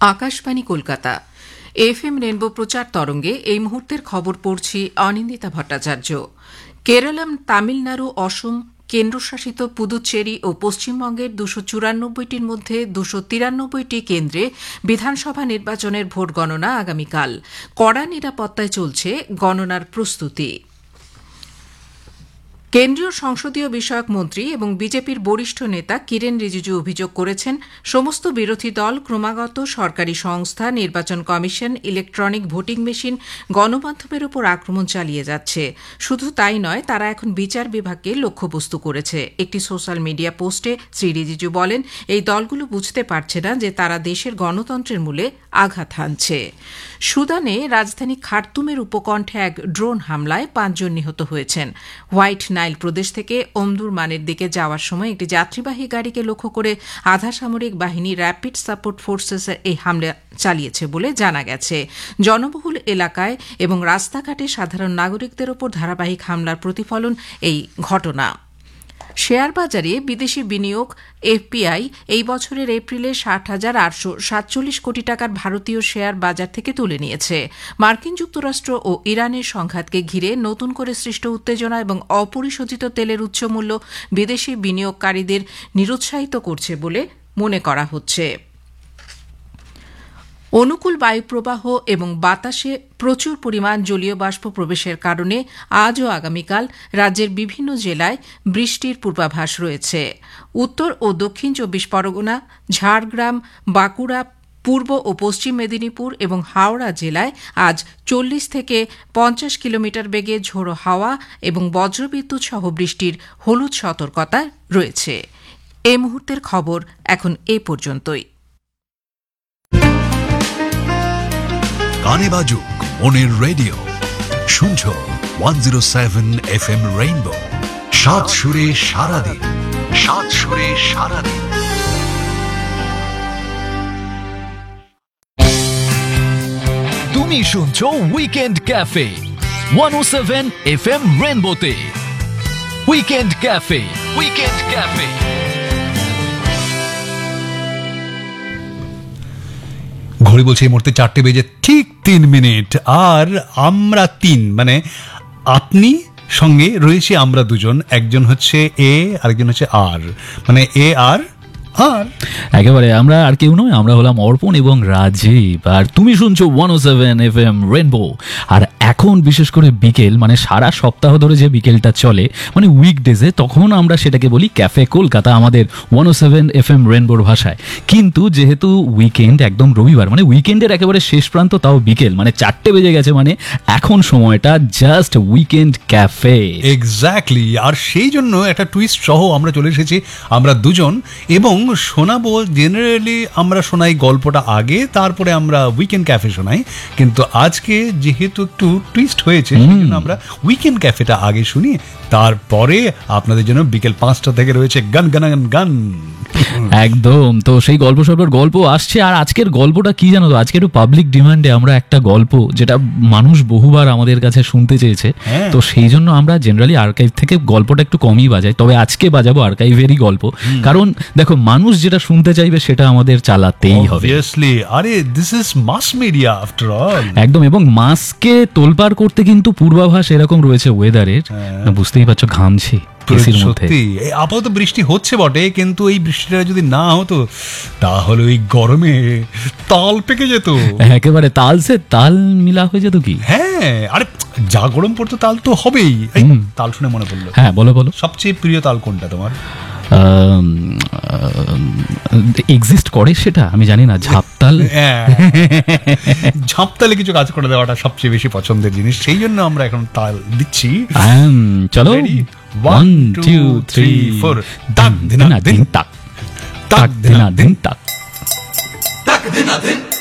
Akashvani Kolkata FM rainbow প্রচার তরঙ্গে এই মুহূর্তের খবর পড়ছি অনিন্দিতা ভট্টাচার্য। কেরলম, তামিলনাড়ু, অসম, কেন্দ্রশাসিত পুদুচেরি ও পশ্চিমবঙ্গের 294টির মধ্যে 293টি কেন্দ্রে বিধানসভা নির্বাচনের ভোট গণনা আগামীকাল। কড়া নিরাপত্তায় চলছে গণনার প্রস্তুতি। কেন্দ্রীয় সংসদীয় বিষয়ক মন্ত্রী এবং বিজেপির বরিষ্ঠ নেতা কিরেন রিজিজু অভিযোগ করেছেন, সমস্ত বিরোধী দল ক্রমাগত সরকারি সংস্থা, নির্বাচন কমিশন, ইলেকট্রনিক ভোটিং মেশিন, গণমাধ্যমের উপর আক্রমণ চালিয়ে যাচ্ছে। শুধু তাই নয়, তারা এখন বিচার বিভাগকে লক্ষ্যবস্তু করেছে। একটি সোশ্যাল মিডিয়া পোস্টে শ্রী রিজিজু বলেন, এই দলগুলো বুঝতে পারছে না যে তারা দেশের গণতন্ত্রের মূলে আঘাত হানছে। সুদানে রাজধানী খার্তুমের উপকণ্ঠে এক ড্রোন হামলায় 5 জন নিহত হয়েছেন। হোয়াইট নাইল প্রদেশ থেকে ওমদুরমানের দিকে যাওয়ার সময় একটি যাত্রীবাহী গাড়িকে লক্ষ্য করে আধা সামরিক বাহিনী র্যাপিড সাপোর্ট ফোর্সেস এই হামলা চালিয়েছে বলে জানা গেছে। জনবহুল এলাকায় এবং রাস্তাঘাটে সাধারণ নাগরিকদের ওপর ধারাবাহিক হামলার প্রতিফলন এই ঘটনা। শেয়ার বাজারে বিদেশি বিনিয়োগ এফপিআই এই বছরের এপ্রিলে 60,847 কোটি টাকার ভারতীয় শেয়ার বাজার থেকে তুলে নিয়েছে। মার্কিন যুক্তরাষ্ট্র ও ইরানের সংঘাতকে ঘিরে নতুন করে সৃষ্ট উত্তেজনা এবং অপরিশোধিত তেলের উচ্চমূল্য বিদেশি বিনিয়োগকারীদের নিরুৎসাহিত করছে বলে মনে করা হচ্ছে। অনুকূল বায়ুপ্রবাহ এবং বাতাসে প্রচুর পরিমাণ জলীয় বাষ্প প্রবেশের কারণে আজ ও আগামীকাল রাজ্যের বিভিন্ন জেলায় বৃষ্টির পূর্বাভাস রয়েছে। উত্তর ও দক্ষিণ 24 পরগনা, ঝাড়গ্রাম, বাঁকুড়া, পূর্ব ও পশ্চিম মেদিনীপুর এবং হাওড়া জেলায় আজ 40 থেকে 50 কিলোমিটার বেগে ঝোড়ো হাওয়া এবং বজ্রবিদ্যুৎ সহ বৃষ্টির হলুদ সতর্কতা রয়েছে। এই মুহূর্তের খবর এখন এ পর্যন্তই। গানে বাজুক মনের রেডিও, শুনছ 107 FM রেইনবো। সাত সুরে সারাদিন, সাত সুরে সারাদিন। তুমি শুনছো weekend cafe 107 FM রেইনবোতে। Weekend cafe, weekend cafe. ঘড়ি বলছে এই মুহূর্তে 4টে বেজে ঠিক 3 মিনিট। আর আমরা মানে আপনি সঙ্গে রয়েছি আমরা দুজন, একজন হচ্ছে এ আরেকজন হচ্ছে আর, মানে এ আর একেবারে আমরা আর কেউ নয়, আমরা হলাম অর্পণ এবং রাজীব। আর তুমি শুনছো 107 FM রেইনবো। আর এখন বিশেষ করে বিকেল, মানে সারা সপ্তাহ ধরে যে বিকেলটা চলে, মানে উইকডেজে, তখন আমরা সেটাকে বলি ক্যাফে কলকাতা আমাদের 107 FM রেইনবোর ভাষায়। কিন্তু যেহেতু উইকেন্ড, একদম রবিবার, মানে উইকেন্ডের একেবারে শেষ প্রান্ত, তাও বিকেল, মানে 4টে বেজে গেছে, মানে এখন সময়টা জাস্ট উইকেন্ড ক্যাফে। এক্স্যাক্টলি। আর সেই জন্য একটা টুইস্ট সহ আমরা চলে এসেছি আমরা দুজন, এবং শোনাবো, জেনারেলি আমরা শোনাই গল্পটা আগে, তারপরে আমরা উইকেন্ড ক্যাফে শোনাই, কিন্তু আজকে যেহেতু একটু টুইস্ট হয়েছে সেই জন্য আমরা উইকেন্ড ক্যাফেটা আগে শুনি, তারপরে আপনাদের জন্য বিকেল 5টা থেকে রয়েছে গান গান গান। একদম। তো সেই গল্প আসছে। আর আজকের গল্পটা কি জানো তো, আজকে একটু পাবলিক ডিমান্ডে আমরা একটা গল্প, যেটা মানুষ বহুবার আমাদের কাছে শুনতে চেয়েছে, তো সেই জন্য আমরা জেনারেলি আর্কাইভ থেকে গল্পটা একটু কমই বাজাই, তবে আজকে বাজাবো আর্কাইভেরই গল্প। কারণ দেখো, মানুষ যেটা শুনতে চাইবে সেটা আমাদের চালাতেই হবে। অবভিয়াসলি। আরে this is mass media after all. একদম। এবং মাসকে তোলপাড় করতে কিন্তু পূর্বাভাস এরকম রয়েছে ওয়েদারের, বুঝতেই পারছো, ঘামছি। সত্যি আপাতত বৃষ্টি হচ্ছে বটে, কিন্তু এই বৃষ্টিটা যদি না হতো তাহলে ওই গরমে তাল পেকে যেত, একেবারে তাল সে তাল মিলা হয়ে যেত কি। হ্যাঁ, আরে যা গরম পড়তো তাল তো হবেই। তাল শুনে মনে পড়লো, হ্যাঁ বলো। সবচেয়ে প্রিয় তাল কোনটা তোমার? এক্সিস্ট করে সেটা আমি জানি না। ঝাপতাল। ঝাপতালে কিছু কাজ করে দেওয়াটা সবচেয়ে বেশি পছন্দের জিনিস, সেই জন্য আমরা এখন তাল দিচ্ছি। চলো, 1 2 3 4। তাক দিনা দিন তাক, তাক দিনা দিন তাক, তাক দিনা দিন